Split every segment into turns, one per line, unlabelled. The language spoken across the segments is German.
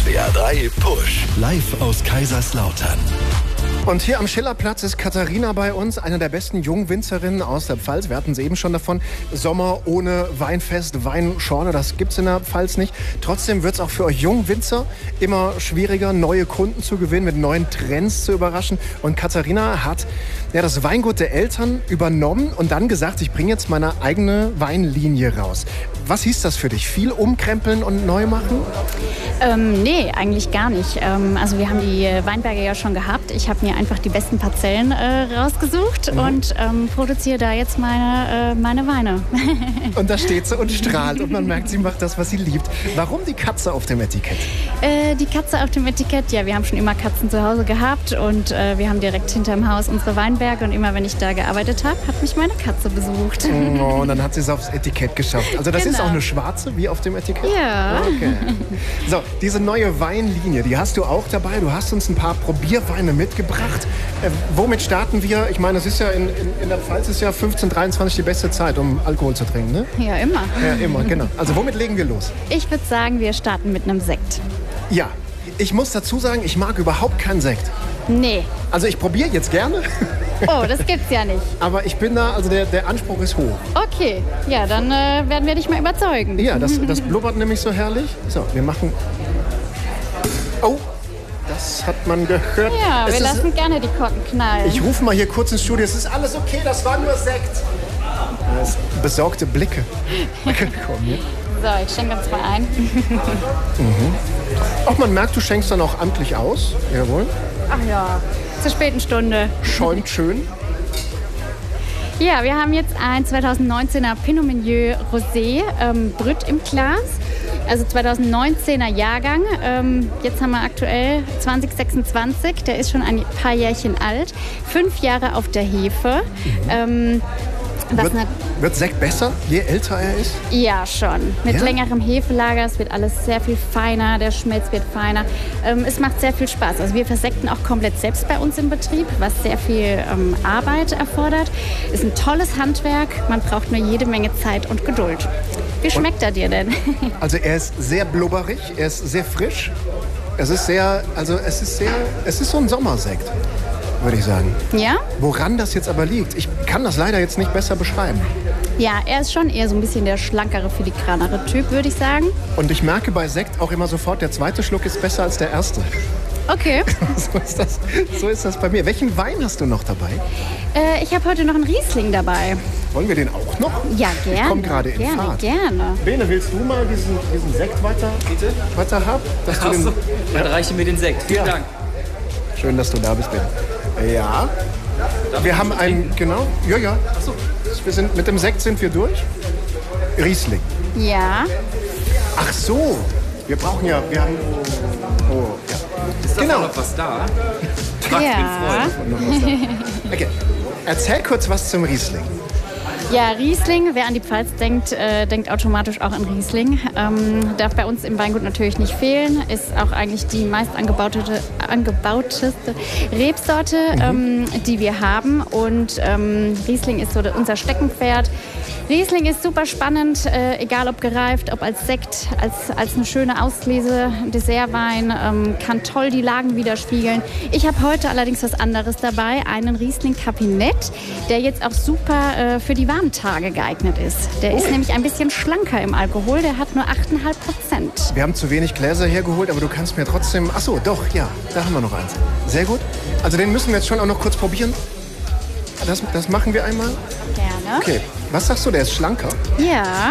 SWR 3 Push. Live aus Kaiserslautern.
Und hier am Schillerplatz ist Katharina bei uns, eine der besten Jungwinzerinnen aus der Pfalz. Wir hatten es eben schon davon. Sommer ohne Weinfest, Weinschorle, das gibt's in der Pfalz nicht. Trotzdem wird es auch für euch Jungwinzer immer schwieriger, neue Kunden zu gewinnen, mit neuen Trends zu überraschen. Und Katharina hat das Weingut der Eltern übernommen und dann gesagt, ich bringe jetzt meine eigene Weinlinie raus. Was hieß das für dich? Viel umkrempeln und neu machen?
Nee, eigentlich gar nicht. Also wir haben die Weinberge ja schon gehabt. Ich habe mir einfach die besten Parzellen rausgesucht und produziere da jetzt meine Weine.
Und da steht sie und strahlt und man merkt, sie macht das, was sie liebt. Warum die Katze auf dem Etikett?
Die Katze auf dem Etikett, ja, wir haben schon immer Katzen zu Hause gehabt und wir haben direkt hinterm Haus unsere Weinberge und immer, wenn ich da gearbeitet habe, hat mich meine Katze besucht.
Oh, und dann hat sie es aufs Etikett geschafft. Also das ist auch eine schwarze, wie auf dem Etikett?
Ja.
Okay. So, diese neue Weinlinie, die hast du auch dabei. Du hast uns ein paar Probierweine mitgebracht. Womit starten wir? Ich meine, es ist ja in der Pfalz ist ja 15:23 die beste Zeit, um Alkohol zu trinken, ne?
Ja, immer.
Ja, immer, genau. Also womit legen wir los?
Ich würde sagen, wir starten mit einem Sekt.
Ja, ich muss dazu sagen, ich mag überhaupt keinen Sekt.
Nee.
Also ich probiere jetzt gerne.
Oh, das gibt's ja nicht.
Aber ich bin da, also der Anspruch ist hoch.
Okay, ja, dann werden wir dich mal überzeugen.
Ja, das blubbert nämlich so herrlich. So, wir machen... Oh, das hat man gehört.
Ja, wir lassen gerne die Korken knallen.
Ich rufe mal hier kurz ins Studio. Es ist alles okay, das war nur Sekt. Das besorgte Blicke. Komm, ja.
So, ich schenke uns mal ein.
Auch man merkt, du schenkst dann auch amtlich aus. Jawohl.
Ach ja, zur späten Stunde.
Schäumt schön.
Ja, wir haben jetzt ein 2019er Pinot Meunier Rosé Brut im Glas. Also 2019er Jahrgang. Jetzt haben wir aktuell 2026. Der ist schon ein paar Jährchen alt. 5 Jahre auf der Hefe.
Wird Sekt besser, je älter er ist?
Ja, schon. Mit längerem Hefelager, es wird alles sehr viel feiner, der Schmelz wird feiner. Es macht sehr viel Spaß. Also wir versekten auch komplett selbst bei uns im Betrieb, was sehr viel Arbeit erfordert. Ist ein tolles Handwerk, man braucht nur jede Menge Zeit und Geduld. Wie schmeckt er dir denn?
Also er ist sehr blubberig, er ist sehr frisch. Es ist so ein Sommersekt, würde ich sagen.
Ja?
Woran das jetzt aber liegt, ich kann das leider jetzt nicht besser beschreiben.
Ja, er ist schon eher so ein bisschen der schlankere, filigranere Typ, würde ich sagen.
Und ich merke bei Sekt auch immer sofort, der zweite Schluck ist besser als der erste.
Okay.
So ist das bei mir. Welchen Wein hast du noch dabei?
Ich habe heute noch einen Riesling dabei.
Wollen wir den auch noch?
Ja, gerne.
Ich komme gerade in Fahrt.
Gerne.
Bene, willst du mal diesen Sekt weiter haben?
Dann reiche mir den Sekt. Vielen Dank.
Schön, dass du da bist, Bene. Ja. Wir haben einen, genau. Ja. Achso. Mit dem Sekt sind wir durch. Riesling.
Ja.
Ach so. Wir haben... Oh, ja.
Ist da noch was da?
Ja.
Okay. Erzähl kurz was zum Riesling.
Ja, Riesling, wer an die Pfalz denkt, denkt automatisch auch an Riesling. Darf bei uns im Weingut natürlich nicht fehlen. Ist auch eigentlich die meist angebauteste Rebsorte, die wir haben. Und Riesling ist so unser Steckenpferd. Riesling ist super spannend, egal ob gereift, ob als Sekt, als eine schöne Auslese, Dessertwein, kann toll die Lagen widerspiegeln. Ich habe heute allerdings was anderes dabei, einen Riesling Kabinett, der jetzt auch super für die warmen Tage geeignet ist. Der ist nämlich ein bisschen schlanker im Alkohol, der hat nur 8,5%.
Wir haben zu wenig Gläser hergeholt, aber du kannst mir trotzdem... Ach so, doch, ja, da haben wir noch eins. Sehr gut. Also den müssen wir jetzt schon auch noch kurz probieren. Das machen wir einmal.
Gerne.
Okay. Was sagst du, der ist schlanker?
Ja.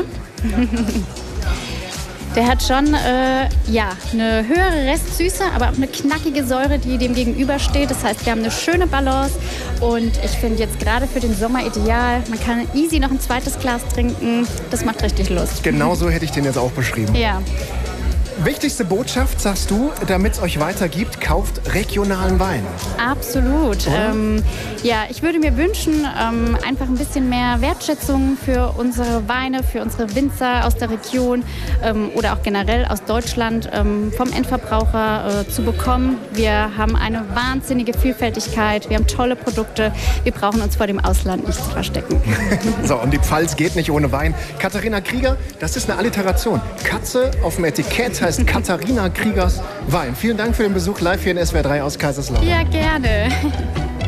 Der hat schon eine höhere Restsüße, aber auch eine knackige Säure, die dem gegenübersteht. Das heißt, wir haben eine schöne Balance und ich finde jetzt gerade für den Sommer ideal. Man kann easy noch ein zweites Glas trinken. Das macht richtig Lust.
Genau so hätte ich den jetzt auch beschrieben.
Ja.
Wichtigste Botschaft, sagst du, damit es euch weitergibt, kauft regionalen Wein.
Absolut. Ich würde mir wünschen, einfach ein bisschen mehr Wertschätzung für unsere Weine, für unsere Winzer aus der Region oder auch generell aus Deutschland vom Endverbraucher zu bekommen. Wir haben eine wahnsinnige Vielfältigkeit, wir haben tolle Produkte, wir brauchen uns vor dem Ausland nicht zu verstecken.
So, und die Pfalz geht nicht ohne Wein. Katharina Krieger, das ist eine Alliteration. Katze auf dem Etikett heißt Katharina Kriegers Wein. Vielen Dank für den Besuch live hier in SWR 3 aus Kaiserslautern.
Ja, gerne.